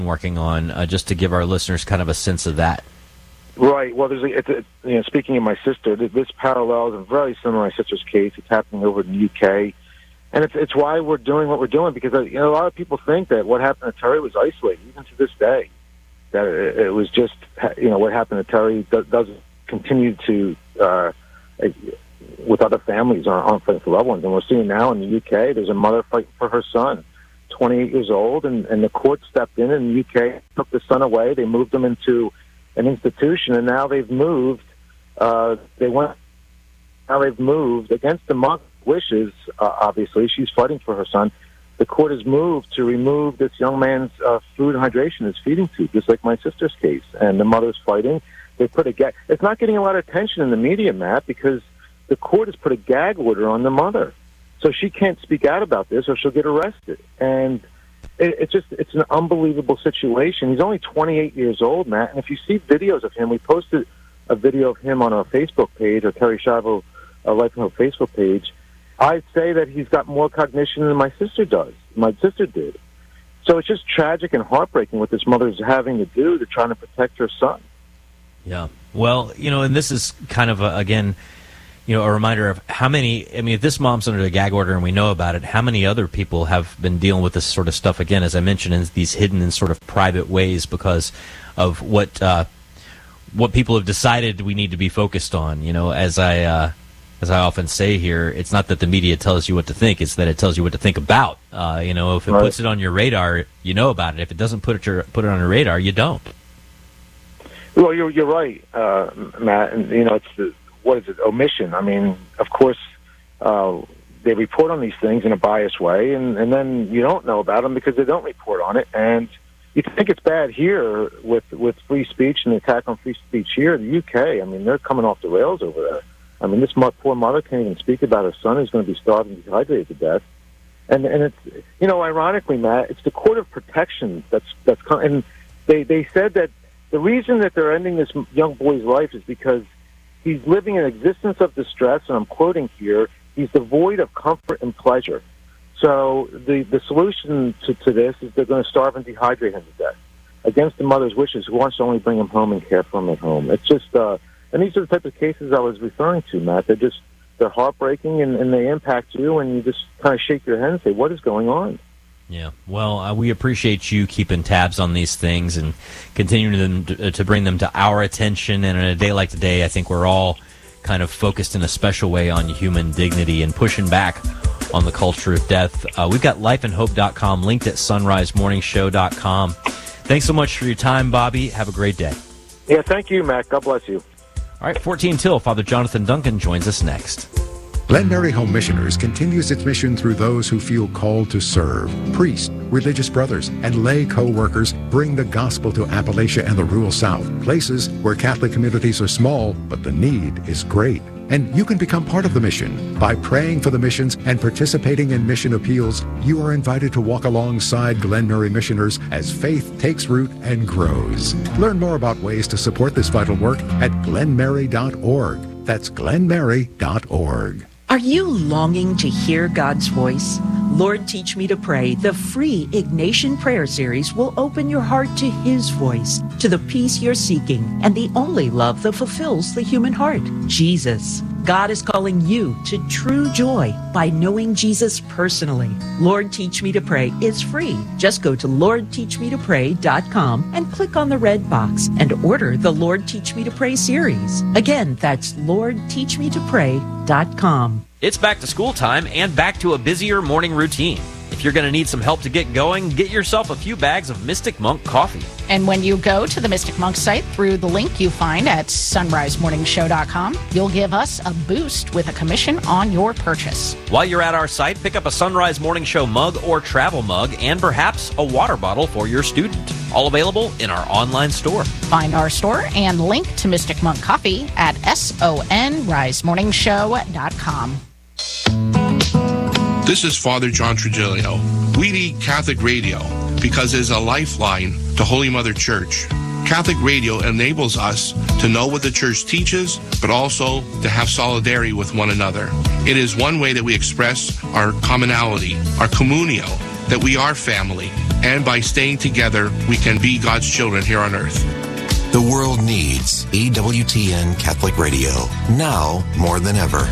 working on, just to give our listeners kind of a sense of that. Right. Well, speaking of my sister, this parallels a very similar to my sister's case. It's happening over in the UK. And it's why we're doing what we're doing, because a lot of people think that what happened to Terry was isolated, even to this day. That it was just, what happened to Terry doesn't continue to, with other families on fighting for loved ones. And we're seeing now in the UK, there's a mother fighting for her son, 28 years old, and the court stepped in the UK, took the son away. They moved him into an institution, and now they've moved. They've moved against the mother's wishes. Obviously, she's fighting for her son. The court has moved to remove this young man's food and hydration, his feeding tube, just like my sister's case. And the mother's fighting. They put a gag. It's not getting a lot of attention in the media, Matt, because the court has put a gag order on the mother, so she can't speak out about this, or she'll get arrested. And it's an unbelievable situation. He's only 28 years old, Matt. And if you see videos of him, we posted a video of him on our Facebook page, or Terri Schiavo Life and Hope Facebook page. I'd say that he's got more cognition than my sister does. My sister did. So it's just tragic and heartbreaking what this mother's having to do to try to protect her son. Yeah. Well, and this is kind of, again, a reminder of how many, if this mom's under a gag order and we know about it, how many other people have been dealing with this sort of stuff, again, as I mentioned, in these hidden and sort of private ways because of what people have decided we need to be focused on. As I often say here, it's not that the media tells you what to think, it's that it tells you what to think about. If it puts it on your radar, you know about it. If it doesn't put it on your radar, you don't. Well, you're right, Matt. And, it's what is it, omission? Of course, they report on these things in a biased way, and then you don't know about them because they don't report on it. And you think it's bad here with free speech and the attack on free speech here in the UK. They're coming off the rails over there. This poor mother can't even speak about her son who's going to be starving and dehydrated to death. And it's, ironically, Matt, it's the Court of Protection that's come. And they said that the reason that they're ending this young boy's life is because he's living an existence of distress, and I'm quoting here, he's devoid of comfort and pleasure. So the solution to this is they're going to starve and dehydrate him to death against the mother's wishes, who wants to only bring him home and care for him at home. It's just... and these are the type of cases I was referring to, Matt. They're heartbreaking, and they impact you, and you just kind of shake your head and say, what is going on? Yeah, well, we appreciate you keeping tabs on these things and continuing to bring them to our attention. And on a day like today, I think we're all kind of focused in a special way on human dignity and pushing back on the culture of death. We've got lifeandhope.com linked at sunrisemorningshow.com. Thanks so much for your time, Bobby. Have a great day. Yeah, thank you, Matt. God bless you. All right, 14 till. Father Jonathan Duncan joins us next. Glen Mary Home Missioners continues its mission through those who feel called to serve. Priests, religious brothers, and lay co-workers bring the gospel to Appalachia and the rural South, places where Catholic communities are small, but the need is great. And you can become part of the mission. By praying for the missions and participating in mission appeals, you are invited to walk alongside Glen Mary missioners as faith takes root and grows. Learn more about ways to support this vital work at glenmary.org. That's glenmary.org. Are you longing to hear God's voice? Lord, Teach Me to Pray, the free Ignatian Prayer Series, will open your heart to His voice, to the peace you're seeking, and the only love that fulfills the human heart, Jesus. God is calling you to true joy by knowing Jesus personally. Lord, Teach Me to Pray is free. Just go to LordTeachMeToPray.com and click on the red box and order the Lord, Teach Me to Pray series. Again, that's LordTeachMeToPray.com. It's back to school time and back to a busier morning routine. If you're going to need some help to get going, get yourself a few bags of Mystic Monk coffee. And when you go to the Mystic Monk site through the link you find at sunrisemorningshow.com, you'll give us a boost with a commission on your purchase. While you're at our site, pick up a Sunrise Morning Show mug or travel mug and perhaps a water bottle for your student. All available in our online store. Find our store and link to Mystic Monk Coffee at sonrisemorningshow.com. This is Father John Trigilio. We need Catholic radio because it's a lifeline to Holy Mother Church. Catholic radio enables us to know what the Church teaches, but also to have solidarity with one another. It is one way that we express our commonality, our communio, that we are family, and by staying together, we can be God's children here on earth. The world needs EWTN Catholic Radio, now more than ever.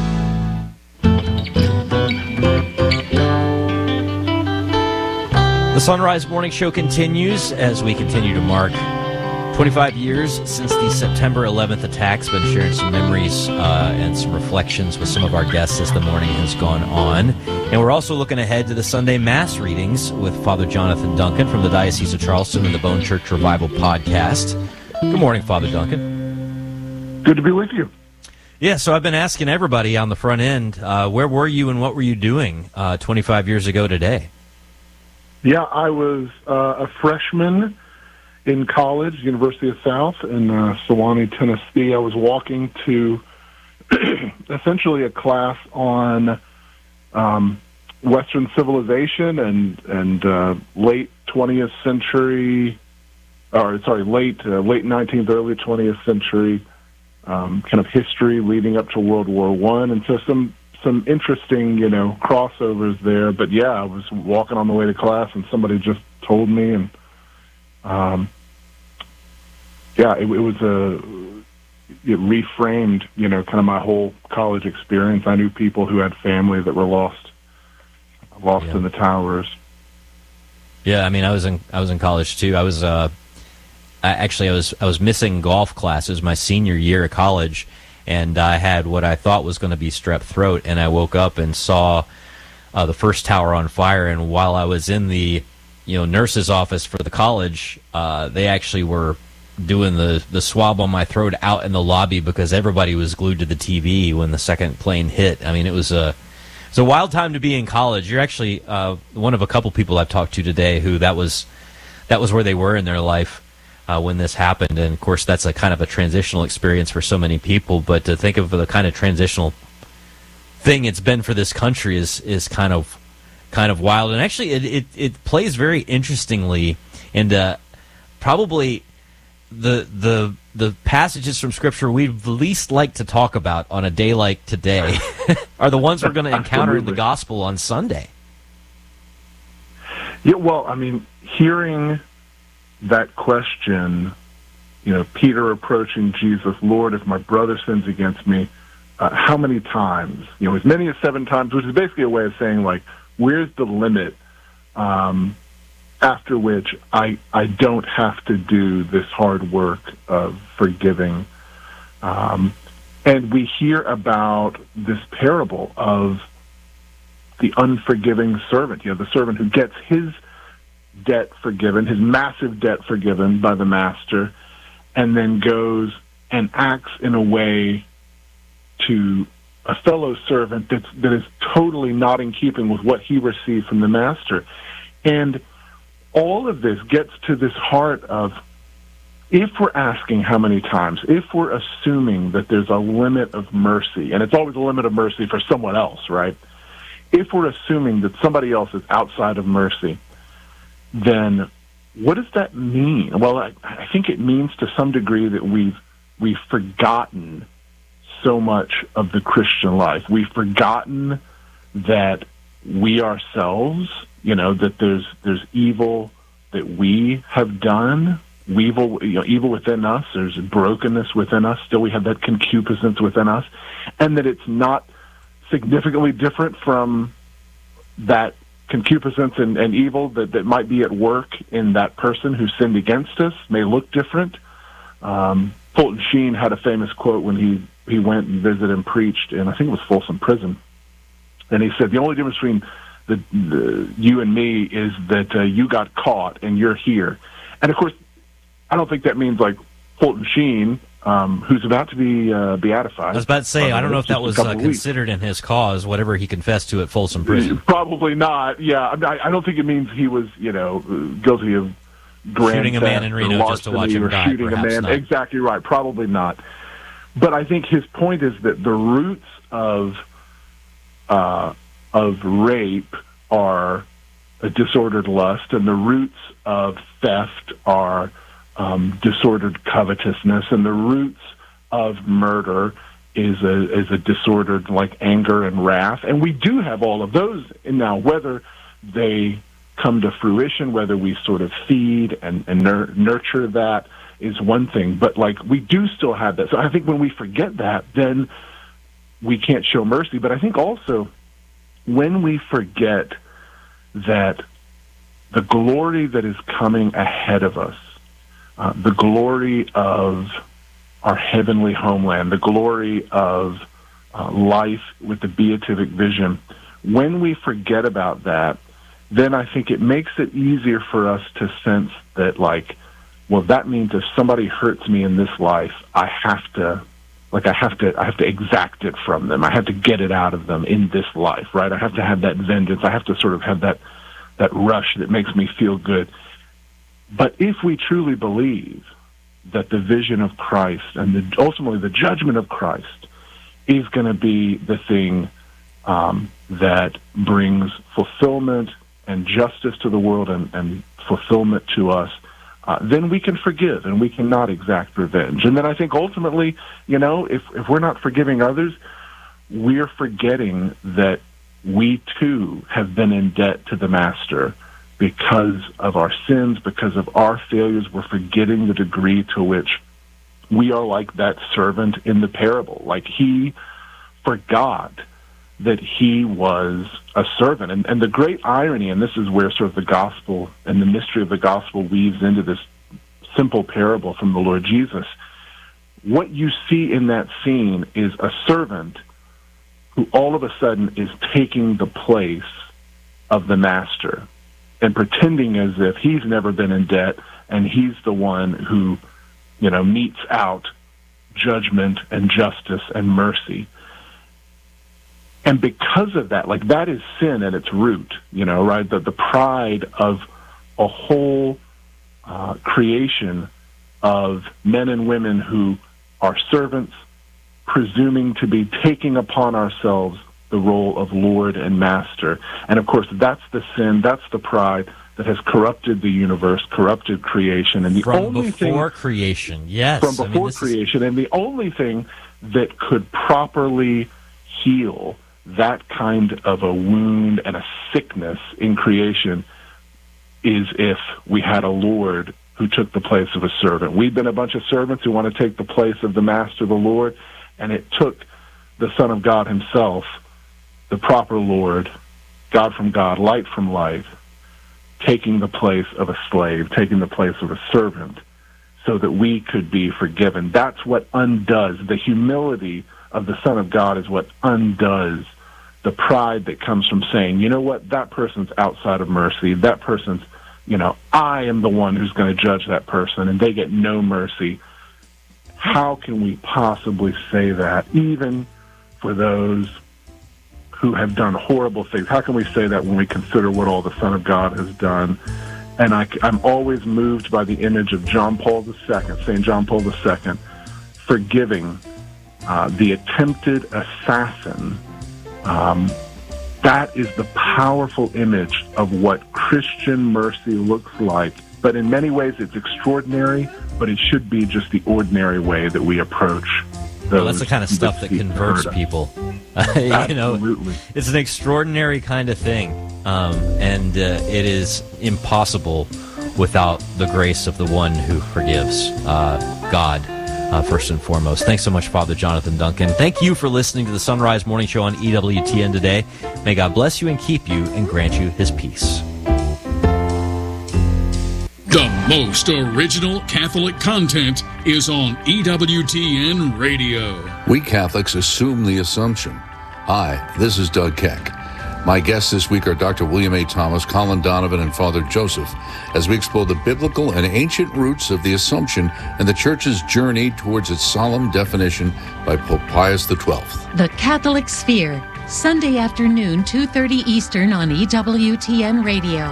The Sunrise Morning Show continues as we continue to mark 25 years since the September 11th attacks. Been sharing some memories and some reflections with some of our guests as the morning has gone on. And we're also looking ahead to the Sunday Mass readings with Father Jonathan Duncan from the Diocese of Charleston and the Bone Church Revival podcast. Good morning, Father Duncan. Good to be with you. Yeah, so I've been asking everybody on the front end, where were you and what were you doing 25 years ago today? Yeah, I was a freshman in college, University of South in Sewanee, Tennessee. I was walking to essentially a class on Western civilization and late 19th, early 20th century kind of history leading up to World War I, and so some interesting, crossovers there. But yeah, I was walking on the way to class, and somebody just told me, and it reframed, kind of my whole college experience. I knew people who had family that were lost in the towers. Yeah, I mean, I was in college too. I was missing golf classes my senior year of college, and I had what I thought was going to be strep throat, and I woke up and saw the first tower on fire. And while I was in the nurse's office for the college, they actually were doing the swab on my throat out in the lobby because everybody was glued to the TV when the second plane hit. I mean, it was a wild time to be in college. You're actually one of a couple people I've talked to today who that was where they were in their life when this happened. And of course, that's a kind of a transitional experience for so many people. But to think of the kind of transitional thing it's been for this country is kind of wild. And actually, it plays very interestingly into probably the passages from Scripture we'd least like to talk about on a day like today are the ones we're going to encounter in the Gospel on Sunday. Yeah, well, I mean, hearing that question, Peter approaching Jesus, Lord, if my brother sins against me, how many times? As many as 7 times, which is basically a way of saying, like, where's the limit after which I don't have to do this hard work of forgiving. And we hear about this parable of the unforgiving servant, the servant who gets his debt forgiven, his massive debt forgiven by the master, and then goes and acts in a way to a fellow servant that is totally not in keeping with what he received from the master. And all of this gets to this heart of, if we're asking how many times, if we're assuming that there's a limit of mercy, and it's always a limit of mercy for someone else, right? If we're assuming that somebody else is outside of mercy, then what does that mean? Well, I think it means to some degree that we've forgotten so much of the Christian life. We've forgotten that we ourselves, that there's evil that we have done, evil within us. There's brokenness within us. Still, we have that concupiscence within us, and that it's not significantly different from that concupiscence and evil that might be at work in that person who sinned against us. May look different. Fulton Sheen had a famous quote when he went and visited and preached, and I think it was Folsom Prison. And he said, the only difference between you and me is that you got caught and you're here. And of course, I don't think that means like Fulton Sheen, who's about to be beatified. I was about to say, I don't know if that was considered in his cause, whatever he confessed to at Folsom Prison. Probably not. Yeah, I don't think it means he was, guilty of shooting a man in Reno just to watch him die. Shooting a man, exactly right. Probably not. But I think his point is that the roots of rape are a disordered lust, and the roots of theft are disordered covetousness, and the roots of murder is a disordered like anger and wrath. And we do have all of those. And now whether they come to fruition, whether we sort of feed and nurture that, is one thing. But like, we do still have that. So I think when we forget that, then we can't show mercy. But I think also when we forget that the glory that is coming ahead of us, the glory of our heavenly homeland, the glory of life with the beatific vision, when we forget about that, then I think it makes it easier for us to sense that, like, well, that means if somebody hurts me in this life, I have to exact it from them. I have to get it out of them in this life, right? I have to have that vengeance. I have to sort of have that rush that makes me feel good. But if we truly believe that the vision of Christ and ultimately the judgment of Christ is going to be the thing that brings fulfillment and justice to the world and fulfillment to us, then we can forgive and we cannot exact revenge. And then I think ultimately, if we're not forgiving others, we're forgetting that we too have been in debt to the Master because of our sins, because of our failures. We're forgetting the degree to which we are like that servant in the parable. Like, he forgot that he was a servant. And the great irony, and this is where sort of the gospel and the mystery of the gospel weaves into this simple parable from the Lord Jesus, what you see in that scene is a servant who all of a sudden is taking the place of the Master and pretending as if he's never been in debt and he's the one who, metes out judgment and justice and mercy. And because of that, like, that is sin at its root, right? The pride of a whole creation of men and women who are servants, presuming to be taking upon ourselves the role of Lord and Master. And of course, that's the sin, that's the pride that has corrupted the universe, corrupted creation. And the only thing from before creation, and the only thing that could properly heal that kind of a wound and a sickness in creation is if we had a Lord who took the place of a servant. We've been a bunch of servants who want to take the place of the Master, the Lord, and it took the Son of God himself, the proper Lord, God from God, light from light, taking the place of a slave, taking the place of a servant, so that we could be forgiven. That's what undoes. The humility of the Son of God is what undoes the pride that comes from saying, you know what, that person's outside of mercy. That person's, I am the one who's going to judge that person, and they get no mercy. How can we possibly say that, even for those who have done horrible things? How can we say that when we consider what all the Son of God has done? And I'm always moved by the image of John Paul II, St. John Paul II, forgiving the attempted assassin. That is the powerful image of what Christian mercy looks like. But in many ways, it's extraordinary, but it should be just the ordinary way that we approach those. Well, that's the kind of stuff that converts people. Absolutely. It's an extraordinary kind of thing, and it is impossible without the grace of the one who forgives, God, first and foremost. Thanks so much, Father Jonathan Duncan. Thank you for listening to the Sunrise Morning Show on EWTN today. May God bless you and keep you and grant you his peace. The most original Catholic content is on EWTN Radio. We Catholics assume the assumption. Hi, this is Doug Keck. My guests this week are Dr. William A. Thomas, Colin Donovan, and Father Joseph, as we explore the biblical and ancient roots of the Assumption and the Church's journey towards its solemn definition by Pope Pius XII. The Catholic Sphere, Sunday afternoon, 2:30 Eastern on EWTN Radio.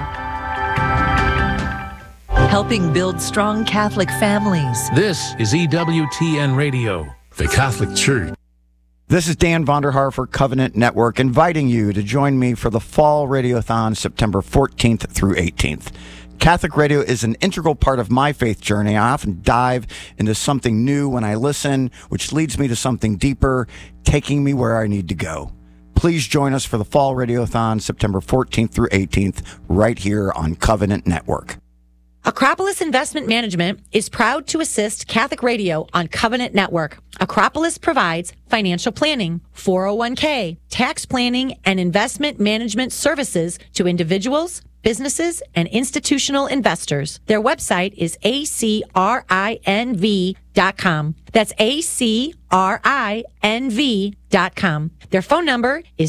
Helping build strong Catholic families. This is EWTN Radio, the Catholic Church. This is Dan Vonderhaar for Covenant Network, inviting you to join me for the Fall Radiothon September 14th through 18th. Catholic radio is an integral part of my faith journey. I often dive into something new when I listen, which leads me to something deeper, taking me where I need to go. Please join us for the Fall Radiothon September 14th through 18th right here on Covenant Network. Acropolis Investment Management is proud to assist Catholic Radio on Covenant Network. Acropolis provides financial planning, 401k, tax planning, and investment management services to individuals, businesses, and institutional investors. Their website is acrinv.com. That's acrinv.com. Their phone number is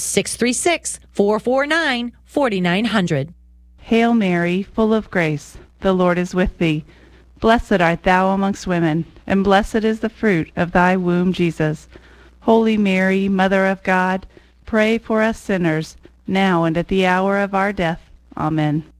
636-449-4900. Hail Mary, full of grace, the Lord is with thee. Blessed art thou amongst women, and blessed is the fruit of thy womb, Jesus. Holy Mary, Mother of God, pray for us sinners, now and at the hour of our death. Amen.